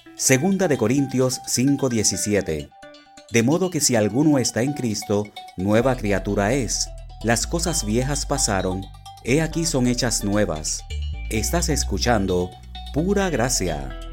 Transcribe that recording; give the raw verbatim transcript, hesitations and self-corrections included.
Segunda de Corintios cinco diecisiete. De modo que si alguno está en Cristo, nueva criatura es. Las cosas viejas pasaron, he aquí son hechas nuevas. Estás escuchando Pura Gracia.